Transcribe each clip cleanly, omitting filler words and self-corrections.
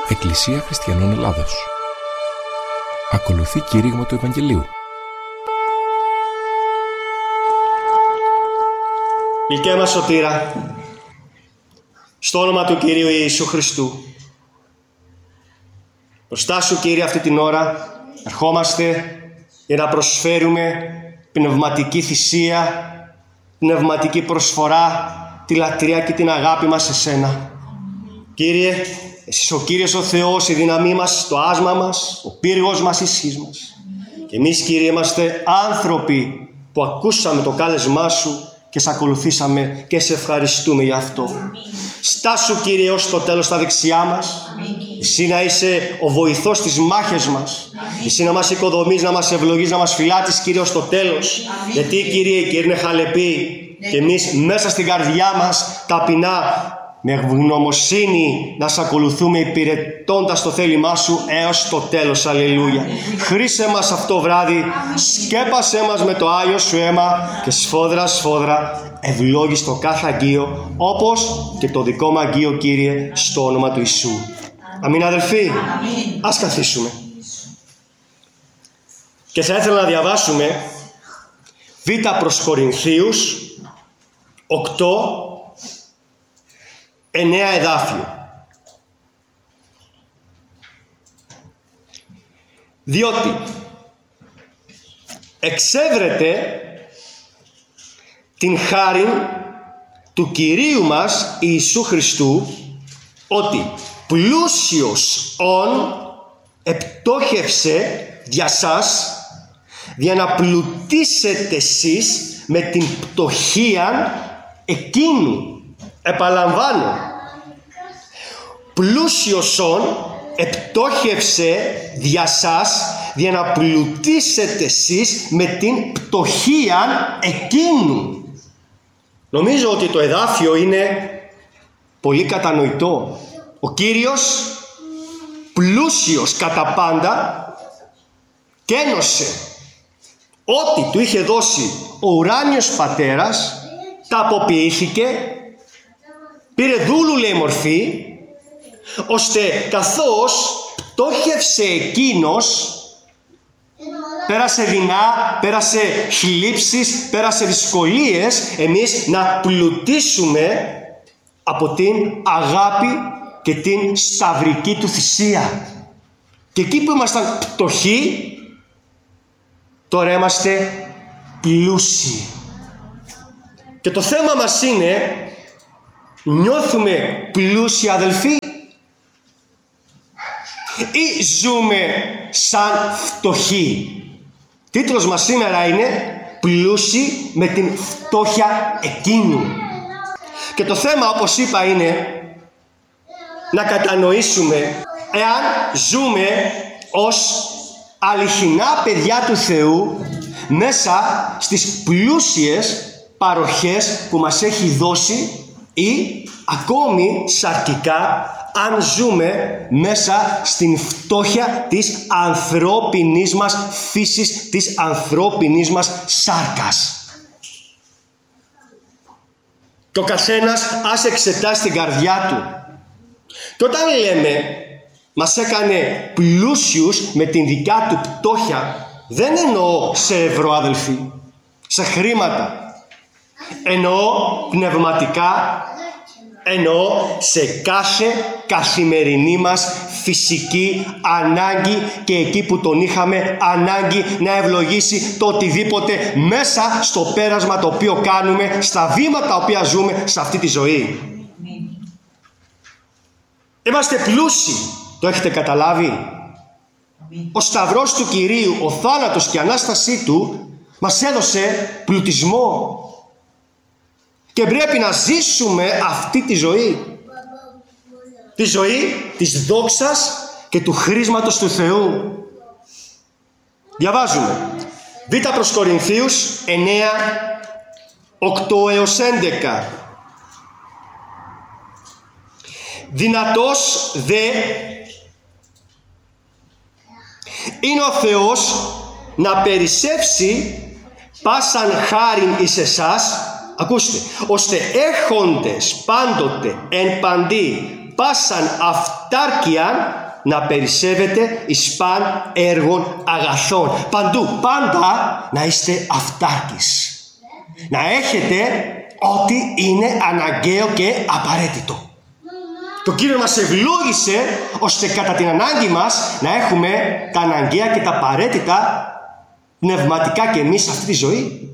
Εκκλησία Χριστιανών Ελλάδος. Ακολουθεί κήρυγμα του Ευαγγελίου. Γλυκέ μας σωτήρα, στο όνομα του Κυρίου Ιησού Χριστού, μπροστά σου, Κύριε, αυτή την ώρα ερχόμαστε για να προσφέρουμε πνευματική θυσία, πνευματική προσφορά, τη λατρεία και την αγάπη μας σε Σένα. Κύριε, Εσύ ο Κύριος ο Θεός, η δύναμή μας, το άσμα μας, ο πύργος μας, η ισχύς μας. Και εμείς, Κύριε, είμαστε άνθρωποι που ακούσαμε το κάλεσμά Σου και σε ακολουθήσαμε και σε ευχαριστούμε γι' αυτό. Στάσου, Κύριε, ως το τέλος στα δεξιά μας. Εσύ να είσαι ο βοηθός στις μάχες μας. Εσύ να μας οικοδομείς, να μας ευλογείς, να μας φυλάτεις, Κύριε, ως το τέλος. Γιατί, Κύριε, η Κύριε είναι χαλεπή και εμείς μέσα στην καρδιά μας ταπεινά, με ευγνωμοσύνη να σε ακολουθούμε, υπηρετώντας το θέλημά Σου έως το τέλος. Αλληλούια. Χρήσε μας αυτό βράδυ, σκέπασέ μας με το Άγιο Σου αίμα και σφόδρα σφόδρα ευλόγης το κάθε αγγείο, όπως και το δικό μου αγγείο, Κύριε, στο όνομα του Ιησού. Αμήν, αδελφοί. Αμήν. Ας καθίσουμε. Και θα ήθελα να διαβάσουμε Β' προς Κορινθίους 8, 9 εδάφιο. Διότι εξεύρετε την χάριν του Κυρίου μας Ιησού Χριστού, ότι πλούσιος ον επτόχευσε δια σας, για να πλουτίσετε εσείς με την πτωχία εκείνου. Επαλαμβάνω, πλούσιος ον επτόχευσε δια σας, για να πλουτίσετε εσείς με την πτωχία εκείνου. Νομίζω ότι το εδάφιο είναι πολύ κατανοητό. Ο Κύριος, πλούσιος κατά πάντα, κένωσε ό,τι του είχε δώσει ο ουράνιος πατέρας, τα αποποιήθηκε, πήρε δούλου, λέει, μορφή, ώστε καθώς πτώχευσε εκείνος, πέρασε δεινά, πέρασε θλίψεις, πέρασε δυσκολίες, εμείς να πλουτίσουμε από την αγάπη και την σταυρική του θυσία. Και εκεί που ήμασταν πτωχοί, τώρα είμαστε πλούσιοι. Και το θέμα μας είναι, νιώθουμε πλούσιοι, αδελφοί, ή ζούμε σαν φτωχοί? Τίτλος μας σήμερα είναι πλούσιοι με την φτώχεια εκείνου. Και το θέμα, όπως είπα, είναι να κατανοήσουμε εάν ζούμε ως αληθινά παιδιά του Θεού μέσα στις πλούσιες παροχές που μας έχει δώσει, ή ακόμη σαρκικά αν ζούμε μέσα στην φτώχεια της ανθρώπινης μας φύσης, της ανθρώπινης μας σάρκας. Και ο καθένας ας εξετάσει την καρδιά του. Και όταν λέμε μας έκανε πλούσιους με την δικιά του πτώχεια, δεν εννοώ σε ευρώ, αδελφοί, σε χρήματα. Εννοώ πνευματικά, εννοώ σε κάθε καθημερινή μας φυσική ανάγκη, και εκεί που τον είχαμε ανάγκη να ευλογήσει το οτιδήποτε μέσα στο πέρασμα το οποίο κάνουμε, στα βήματα τα οποία ζούμε σε αυτή τη ζωή. Είμαστε πλούσιοι, το έχετε καταλάβει? Ο σταυρός του Κυρίου, ο θάνατος και η Ανάστασή Του μας έδωσε πλουτισμό. Και πρέπει να ζήσουμε αυτή τη ζωή. Τη ζωή της δόξας και του χρήσματος του Θεού. Διαβάζουμε Β' προς Κορινθίους 9, 8 έως 11. Δυνατός δε είναι ο Θεός να περισσεύσει πάσαν χάριν εις εσάς, ακούστε, ώστε έχοντες πάντοτε εν παντή πάσαν αυτάρκειαν να περισσεύετε εις παν έργων αγαθών. Παντού, πάντα να είστε αυτάρκεις. Να έχετε ό,τι είναι αναγκαίο και απαραίτητο. Το Κύριο μας ευλόγησε ώστε κατά την ανάγκη μας να έχουμε τα αναγκαία και τα απαραίτητα πνευματικά και εμείς σε αυτή τη ζωή.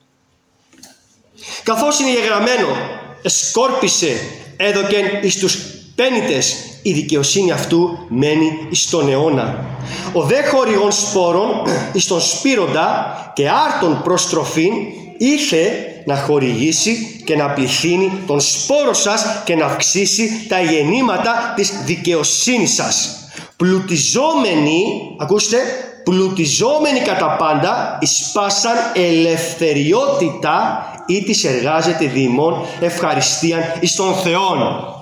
Καθώς είναι γεγραμμένο, εσκόρπισε έδωκεν εις τους πένητες, η δικαιοσύνη αυτού μένει εις τον αιώνα. Ο δε χορηγών σπόρων εις τον σπήροντα και άρτων προστροφήν ήθε να χορηγήσει και να πληθύνει τον σπόρο σας και να αυξήσει τα γεννήματα της δικαιοσύνης σας. Πλουτιζόμενοι, ακούστε, πλουτιζόμενοι κατά πάντα εις πάσαν ελευθεριότητα ή της εργάζεται διημών ευχαριστίαν εις τον Θεόν.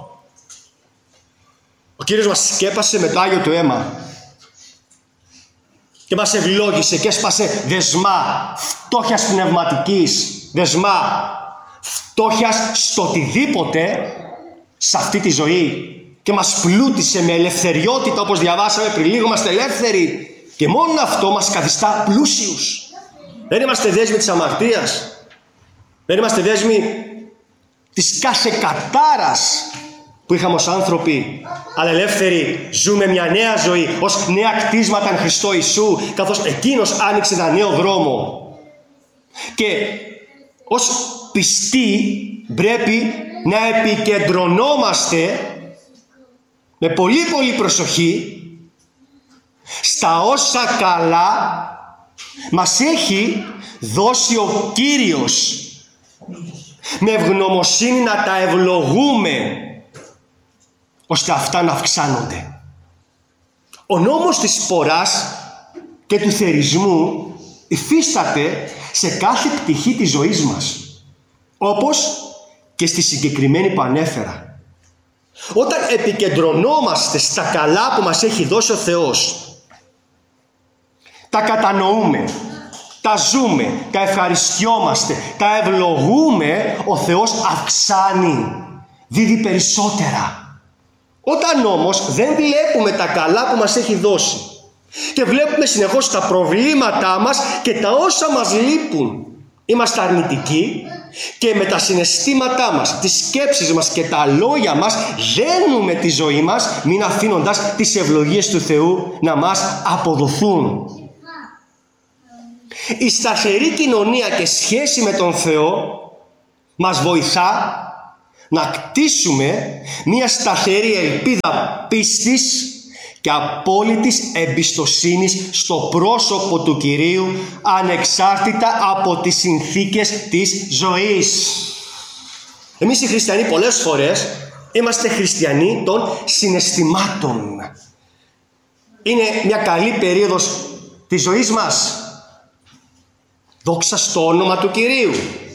Ο Κύριος μας σκέπασε με το Άγιο Του αίμα και μας ευλόγησε και έσπασε δεσμά φτώχειας πνευματικής, δεσμά φτώχειας στο οτιδήποτε σε αυτή τη ζωή και μας πλούτησε με ελευθεριότητα, όπως διαβάσαμε πριν λίγο. Είμαστε ελεύθεροι και μόνο αυτό μας καθιστά πλούσιους. Δεν είμαστε δέσμοι της αμαρτίας, δεν είμαστε δέσμοι της κάθε κατάρας που είχαμε ως άνθρωποι, αλλά ελεύθεροι ζούμε μια νέα ζωή ως νέα κτίσματα εν Χριστώ Ιησού, καθώς Εκείνος άνοιξε ένα νέο δρόμο. Και ως πιστοί πρέπει να επικεντρωνόμαστε με πολύ προσοχή στα όσα καλά μας έχει δώσει ο Κύριος, με ευγνωμοσύνη να τα ευλογούμε ώστε αυτά να αυξάνονται. Ο νόμος της σποράς και του θερισμού υφίσταται σε κάθε πτυχή της ζωής μας, όπως και στη συγκεκριμένη που ανέφερα. Όταν επικεντρωνόμαστε στα καλά που μας έχει δώσει ο Θεός, τα κατανοούμε, τα ζούμε, τα ευχαριστιόμαστε, τα ευλογούμε, ο Θεός αυξάνει, δίδει περισσότερα. Όταν όμως δεν βλέπουμε τα καλά που μας έχει δώσει και βλέπουμε συνεχώς τα προβλήματά μας και τα όσα μας λείπουν, είμαστε αρνητικοί και με τα συναισθήματά μας, τις σκέψεις μας και τα λόγια μας δένουμε τη ζωή μας, μην αφήνοντας τις ευλογίες του Θεού να μας αποδοθούν. Η σταθερή κοινωνία και σχέση με τον Θεό μας βοηθά να κτίσουμε μια σταθερή ελπίδα πίστης και απόλυτης εμπιστοσύνης στο πρόσωπο του Κυρίου, ανεξάρτητα από τις συνθήκες της ζωής. Εμείς οι χριστιανοί πολλές φορές είμαστε χριστιανοί των συναισθημάτων. Είναι μια καλή περίοδος της ζωής μας. Δόξα στο όνομα του Κυρίου.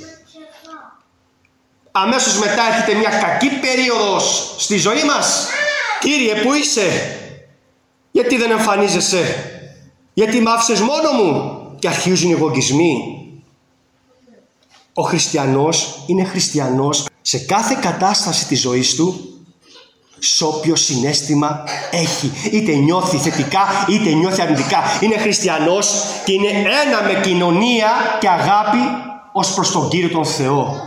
Αμέσως μετά έρχεται μια κακή περίοδος στη ζωή μας. Κύριε, πού είσαι? Γιατί δεν εμφανίζεσαι? Γιατί μ' άφησες μόνο μου? Και αρχίζουν οι εγωισμοί. Ο χριστιανός είναι χριστιανός σε κάθε κατάσταση της ζωής του, σε όποιο συναίσθημα έχει. Είτε νιώθει θετικά είτε νιώθει αρνητικά. Είναι χριστιανός και είναι ένα με κοινωνία και αγάπη ως προς τον Κύριο τον Θεό.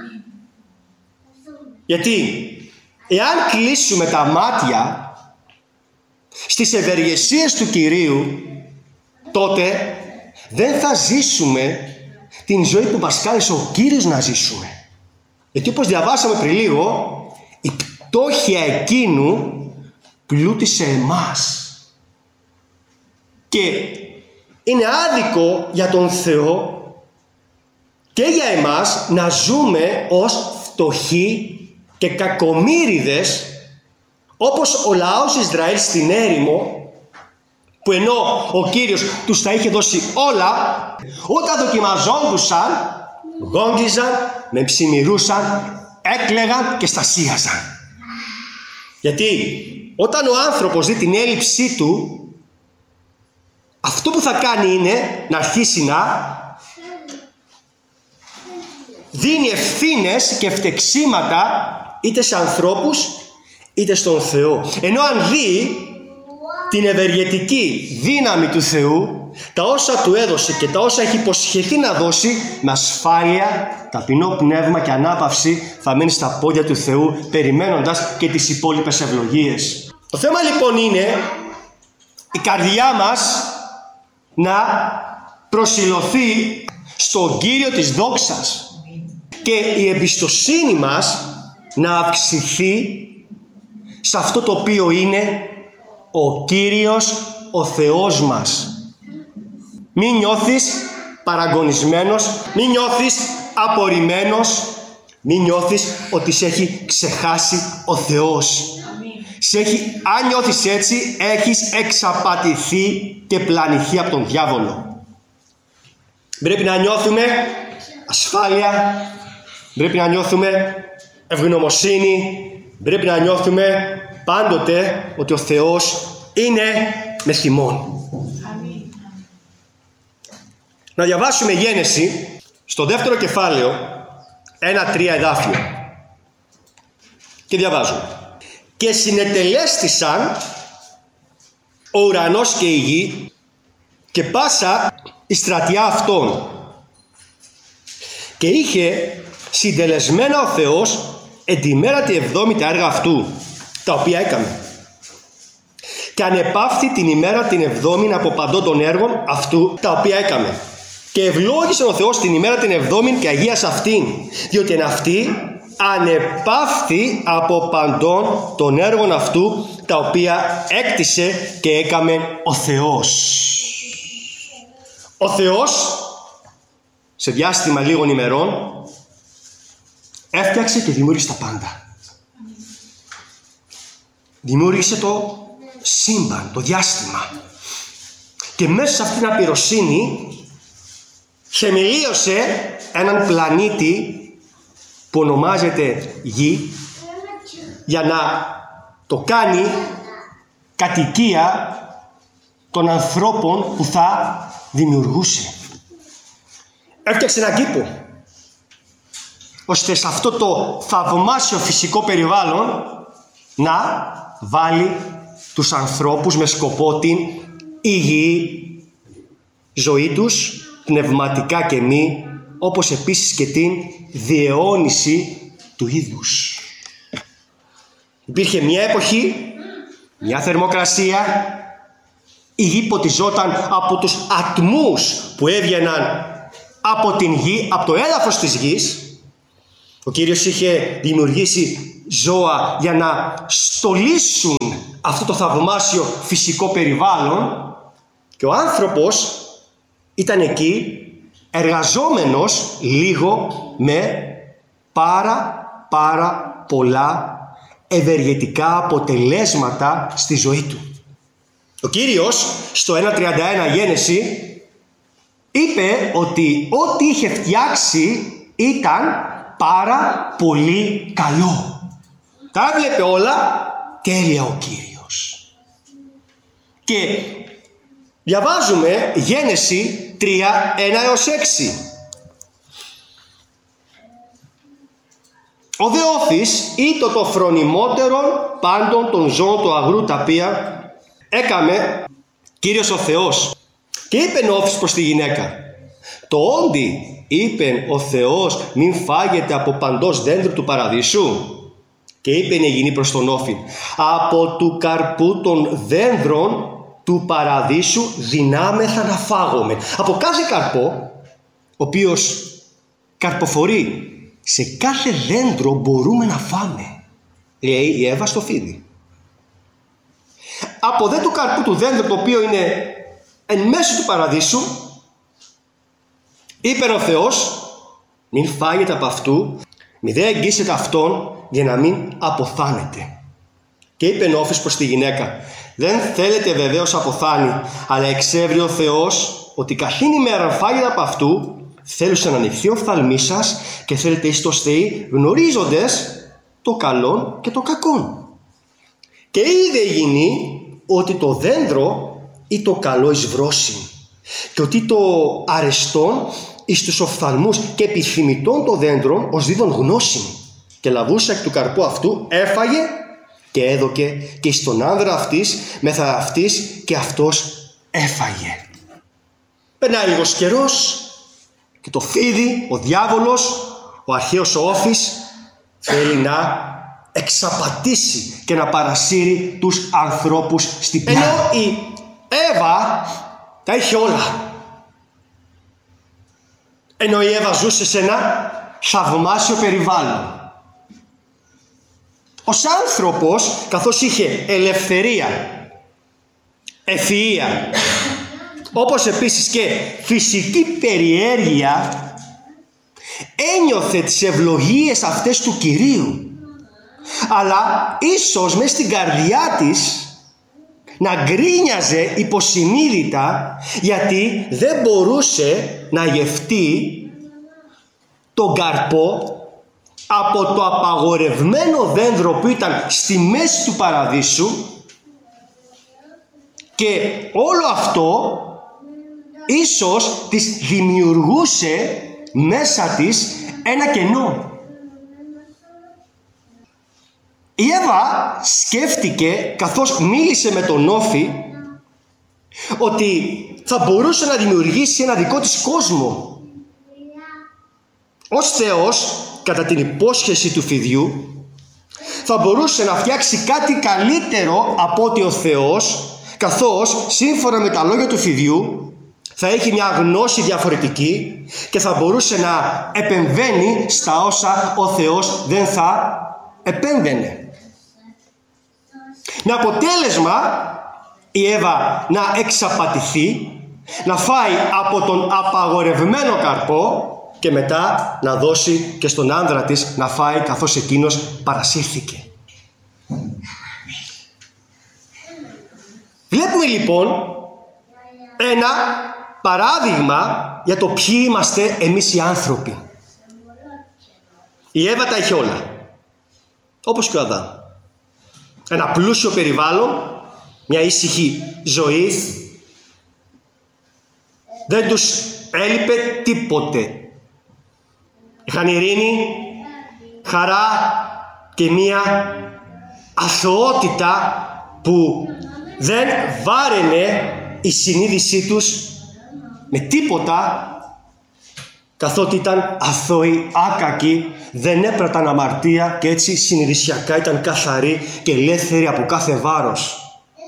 Γιατί εάν κλείσουμε τα μάτια στις ευεργεσίες του Κυρίου, τότε δεν θα ζήσουμε την ζωή που μας κάλεσε ο Κύριος να ζήσουμε. Γιατί όπως διαβάσαμε πριν λίγο, η πτώχεια εκείνου πλούτησε εμάς. Και είναι άδικο για τον Θεό και για εμάς να ζούμε ως φτωχοί και κακομοίριδες, όπως ο λαός Ισραήλ στην έρημο, που ενώ ο Κύριος τους τα είχε δώσει όλα, όταν δοκιμαζόντουσαν, γόγγιζαν, με ψημυρούσαν, έκλαιγαν και στασίαζαν. Γιατί όταν ο άνθρωπος δει την έλλειψή του, αυτό που θα κάνει είναι να αρχίσει να δίνει ευθύνες και φτεξίματα είτε σε ανθρώπους είτε στον Θεό. Ενώ αν δει την ευεργετική δύναμη του Θεού, τα όσα του έδωσε και τα όσα έχει υποσχεθεί να δώσει, με ασφάλεια, ταπεινό πνεύμα και ανάπαυση θα μείνει στα πόδια του Θεού, περιμένοντας και τις υπόλοιπες ευλογίες. Το θέμα λοιπόν είναι η καρδιά μας να προσηλωθεί στον Κύριο της δόξας και η εμπιστοσύνη μας να αυξηθεί σε αυτό το οποίο είναι ο Κύριος, ο Θεός μας. Μην νιώθεις παραγωνισμένος, μην νιώθεις απορριμμένος, μην νιώθεις ότι σε έχει ξεχάσει ο Θεός. Αν νιώθεις έτσι, έχεις εξαπατηθεί και πλανηθεί από τον διάβολο. Πρέπει να νιώθουμε ασφάλεια, πρέπει να νιώθουμε ευγνωμοσύνη, πρέπει να νιώθουμε πάντοτε ότι ο Θεός είναι με ημών. Να διαβάσουμε Γένεση στο δεύτερο κεφάλαιο, 1-3 εδάφιο. Και διαβάζουμε. Και συνετελέστησαν ο ουρανός και η γη και πάσα η στρατιά αυτών. Και είχε συντελεσμένα ο Θεός εν τη μέρα τη 7η τα έργα αυτού, τα οποία έκαμε. Και ανεπαύθη την ημέρα την 7η από παντών των έργων αυτού, τα οποία έκαμε. Και ευλόγησε ο Θεός την ημέρα την 7η και αγίασε αυτήν, διότι εν αυτή ανεπαύθη από παντών των έργων αυτού, τα οποία έκτισε και έκαμε ο Θεός. Ο Θεός σε διάστημα λίγων ημερών έφτιαξε και δημιούργησε τα πάντα. Δημιούργησε το σύμπαν, το διάστημα. Και μέσα σε αυτήν την απειροσύνη θεμελίωσε έναν πλανήτη που ονομάζεται Γη, για να το κάνει κατοικία των ανθρώπων που θα δημιουργούσε. Έφτιαξε έναν κήπο, ώστε σε αυτό το θαυμάσιο φυσικό περιβάλλον να βάλει τους ανθρώπους με σκοπό την υγιή ζωή τους, πνευματικά και μη, όπως επίσης και την διαιώνιση του είδους. Υπήρχε μια εποχή, μια θερμοκρασία, η γη ποτιζόταν από τους ατμούς που έβγαιναν από την γη, από το έδαφος της γης. Ο Κύριος είχε δημιουργήσει ζώα για να στολίσουν αυτό το θαυμάσιο φυσικό περιβάλλον και ο άνθρωπος ήταν εκεί εργαζόμενος λίγο με πάρα πολλά ευεργετικά αποτελέσματα στη ζωή του. Ο Κύριος στο 1.31 Γένεση είπε ότι ό,τι είχε φτιάξει ήταν πάρα πολύ καλό. Τα έβλεπε όλα τέλεια ο Κύριος. Και διαβάζουμε Γένεση 3, 1 έως 6. Ο Δεόφης ήτο το φρονιμότερον πάντων των ζώων του αγρού τα οποία έκαμε Κύριος ο Θεός. Και είπεν ο Όφης προς τη γυναίκα, το όντι είπεν ο Θεός μην φάγετε από παντός δέντρου του παραδείσου. Και είπεν η γυνή προς τον Όφη, από του καρπού των δένδρων του παραδείσου δυνάμεθα να φάγουμε. Από κάθε καρπό, ο οποίος καρποφορεί, σε κάθε δέντρο μπορούμε να φάμε, λέει η Εύα στο φίδι. Από δε του καρπού του δέντρου, το οποίο είναι εν μέσω του παραδείσου, είπε ο Θεός, μην φάγετε από αυτού, μη δε εγγύσετε αυτόν, για να μην αποθάνετε. Και είπε ο Όφης προς τη γυναίκα, δεν θέλετε βεβαίως αποθάνει, αλλά εξέβρει ο Θεός ότι καθήν ημέρα φάγετε από αυτού, θέλουσε να ανοιχθεί ο φθαλμής σας και θέλετε εις το στεή, γνωρίζοντες το καλό και το κακό. Και είδε η γυνή ότι το δέντρο ή το καλό εις βρώσει και ότι το αρεστόν εις τους οφθαλμούς και επιθυμητών το δέντρο ως δίδον γνώση. Και λαβούσα εκ του καρπού αυτού έφαγε και έδωκε και στον άνδρα αυτής μέθα αυτής και αυτός έφαγε. Περνάει λίγος καιρός και το φίδι, ο διάβολος, ο αρχαίος ο Όφης θέλει να εξαπατήσει και να παρασύρει τους ανθρώπους στην πλάτη. Ενώ η Εύα τα είχε όλα. Ενώ η Εύα ζούσε σε ένα θαυμάσιο περιβάλλον. Ως άνθρωπος, καθώς είχε ελευθερία, ευφυΐα, όπως επίσης και φυσική περιέργεια, ένιωθε τις ευλογίες αυτές του Κυρίου. Αλλά ίσως μες στην καρδιά της να γκρίνιαζε υποσυνείδητα, γιατί δεν μπορούσε να γευτεί τον καρπό από το απαγορευμένο δέντρο που ήταν στη μέση του παραδείσου, και όλο αυτό ίσως της δημιουργούσε μέσα της ένα κενό. Η Εύα σκέφτηκε, καθώς μίλησε με τον Όφη, ότι θα μπορούσε να δημιουργήσει ένα δικό της κόσμο. Ως Θεός, κατά την υπόσχεση του φιδιού, θα μπορούσε να φτιάξει κάτι καλύτερο από ότι ο Θεός, καθώς σύμφωνα με τα λόγια του φιδιού θα έχει μια γνώση διαφορετική και θα μπορούσε να επεμβαίνει στα όσα ο Θεός δεν θα επέμβαινε. Με αποτέλεσμα η Εύα να εξαπατηθεί, να φάει από τον απαγορευμένο καρπό και μετά να δώσει και στον άνδρα της να φάει, καθώς εκείνος παρασύρθηκε. Βλέπουμε λοιπόν ένα παράδειγμα για το ποιοι είμαστε εμείς οι άνθρωποι. Η Εύα τα είχε όλα, όπως και ο Αδάμ. Ένα πλούσιο περιβάλλον, μια ήσυχη ζωή, δεν τους έλειπε τίποτε. Είχαν ειρήνη, χαρά και μια αθωότητα που δεν βάραινε η συνείδησή τους με τίποτα, καθότι ήταν αθώοι, άκακοι, δεν έπραταν αμαρτία και έτσι συνειδησιακά ήταν καθαροί και ελεύθεροι από κάθε βάρος.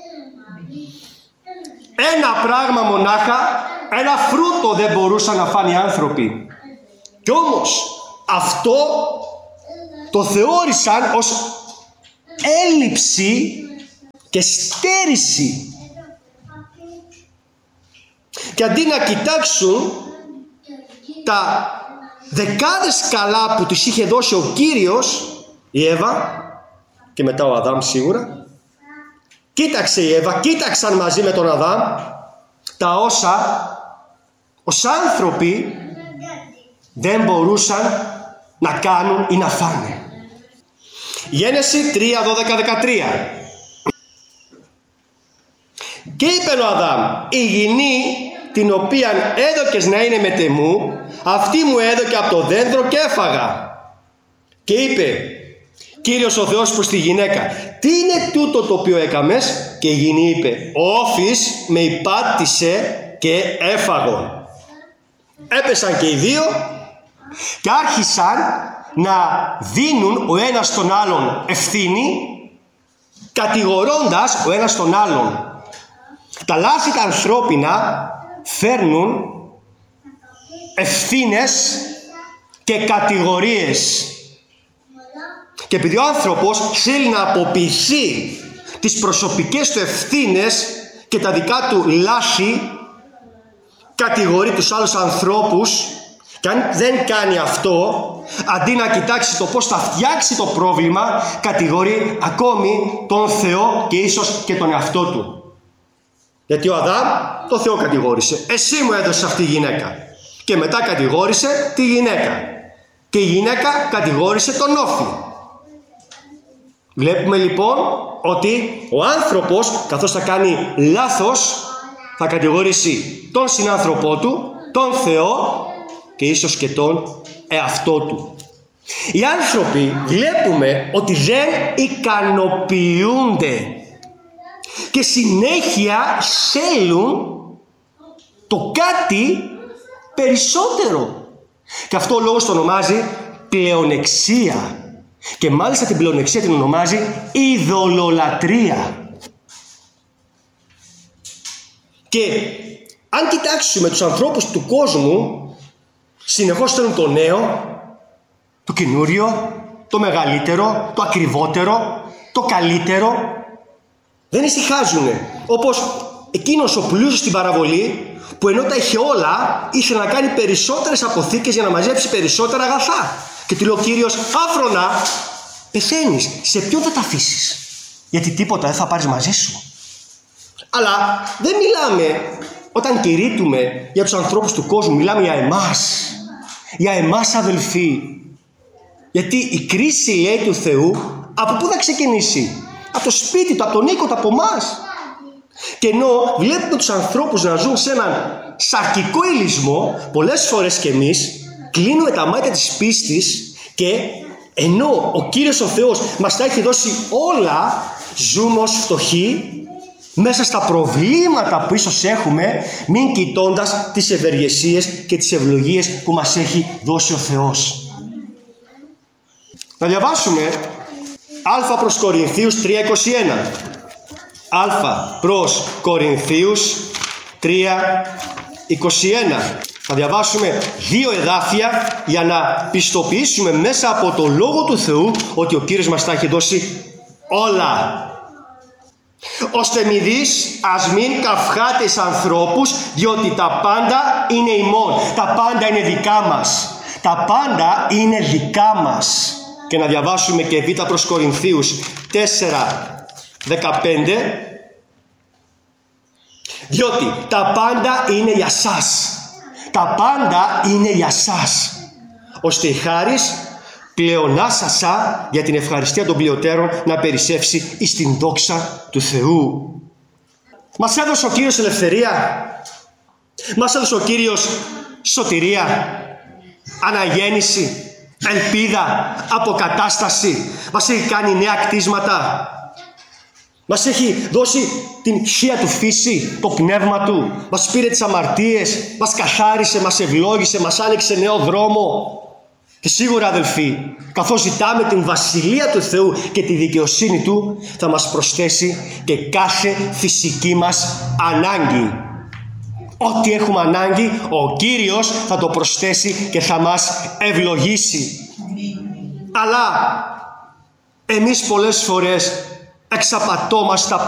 Ένα πράγμα μονάχα, ένα φρούτο δεν μπορούσαν να φάνε οι άνθρωποι. Κι όμως αυτό το θεώρησαν ως έλλειψη και στέρηση. Και αντί να κοιτάξουν τα δεκάδες καλά που τους είχε δώσει ο Κύριος, η Εύα και μετά ο Αδάμ σίγουρα, κοίταξε η Εύα, κοίταξαν μαζί με τον Αδάμ τα όσα ως άνθρωποι δεν μπορούσαν να κάνουν ή να φάνε. Γένεση 3, 12, 13. Και είπε ο Αδάμ, η γυνή την οποία έδωκες να είναι μετεμού, αυτή μου έδωκε από το δέντρο και έφαγα. Και είπε Κύριος ο Θεός προς τη γυναίκα, τι είναι τούτο το οποίο έκαμες? Και η γυνή είπε, ο Όφης με υπάτησε και έφαγον. Έπεσαν και οι δύο και άρχισαν να δίνουν ο ένας τον άλλον ευθύνη, κατηγορώντας ο ένας τον άλλον. Τα λάθη τα ανθρώπινα φέρνουν ευθύνες και κατηγορίες. Και επειδή ο άνθρωπος θέλει να αποποιηθεί τις προσωπικές του ευθύνες και τα δικά του λάθη, κατηγορεί τους άλλους ανθρώπους, και αν δεν κάνει αυτό, αντί να κοιτάξει το πώς θα φτιάξει το πρόβλημα, κατηγορεί ακόμη τον Θεό και ίσως και τον εαυτό του. Γιατί ο Αδάμ το Θεό κατηγόρησε. Εσύ μου έδωσες αυτή τη γυναίκα. Και μετά κατηγόρησε τη γυναίκα. Και η γυναίκα κατηγόρησε τον Όφη. Βλέπουμε λοιπόν ότι ο άνθρωπος, καθώς θα κάνει λάθος, θα κατηγορήσει τον συνάνθρωπό του, τον Θεό και ίσως και τον εαυτό του. Οι άνθρωποι βλέπουμε ότι δεν ικανοποιούνται και συνέχεια θέλουν το κάτι περισσότερο. Και αυτό ο λόγος το ονομάζει πλεονεξία. Και μάλιστα την πλεονεξία την ονομάζει ειδωλολατρεία. Και αν κοιτάξουμε τους ανθρώπους του κόσμου, συνεχώς θέλουν το νέο, το καινούριο, το μεγαλύτερο, το ακριβότερο, το καλύτερο. Δεν ησυχάζουν. Όπως εκείνος ο πλούσιος στην παραβολή, που ενώ τα είχε όλα, ήθελε να κάνει περισσότερες αποθήκες για να μαζέψει περισσότερα αγαθά. Και του λέει ο Κύριος, άφρονα, πεθαίνεις, σε ποιον θα τα αφήσεις? Γιατί τίποτα δεν θα πάρεις μαζί σου. Αλλά δεν μιλάμε, όταν κηρύττουμε για τους ανθρώπους του κόσμου, μιλάμε για εμάς. Για εμάς, αδελφοί. Γιατί η κρίση, λέει, του Θεού, από πού θα ξεκινήσει? Από το σπίτι του, από τον οίκο του, από εμάς. Και ενώ βλέπουμε τους ανθρώπους να ζουν σε έναν σαρκικό ηλισμό, πολλές φορές και εμείς κλείνουμε τα μάτια της πίστης και ενώ ο Κύριος ο Θεός μας τα έχει δώσει όλα, ζούμε ως φτωχοί μέσα στα προβλήματα που ίσως έχουμε, μην κοιτώντας τις ευεργεσίες και τις ευλογίες που μας έχει δώσει ο Θεός. Να διαβάσουμε Α προς Κορινθίους 3:21. Α προς Κορινθίους 3:21. Θα διαβάσουμε 2 εδάφια για να πιστοποιήσουμε μέσα από το Λόγο του Θεού ότι ο Κύριος μας τα έχει δώσει όλα. Ώστε μη δεις, ας μην καυχάτε εις ανθρώπους, διότι τα πάντα είναι ημών. Τα πάντα είναι δικά μας. Τα πάντα είναι δικά μας. Και να διαβάσουμε και Β προς Κορινθίους 4:15. Διότι τα πάντα είναι για σας. Τα πάντα είναι για σας. Ώστε η χάρις πλεονάσασα για την ευχαριστία των πλειοτέρων να περισσεύσει εις την δόξα του Θεού. Μας έδωσε ο Κύριος ελευθερία. Μας έδωσε ο Κύριος σωτηρία, αναγέννηση, ελπίδα, αποκατάσταση. Μας έχει κάνει νέα κτίσματα. Μας έχει δώσει την θεία του φύση, το πνεύμα του. Μας πήρε τις αμαρτίες, μας καθάρισε, μας ευλόγησε, μας άνοιξε νέο δρόμο. Και σίγουρα, αδελφοί, καθώς ζητάμε την βασιλεία του Θεού και τη δικαιοσύνη του, θα μας προσθέσει και κάθε φυσική μας ανάγκη. Ό,τι έχουμε ανάγκη, ο Κύριος θα το προσθέσει και θα μας ευλογήσει. Αλλά εμείς πολλές φορές εξαπατώμαστε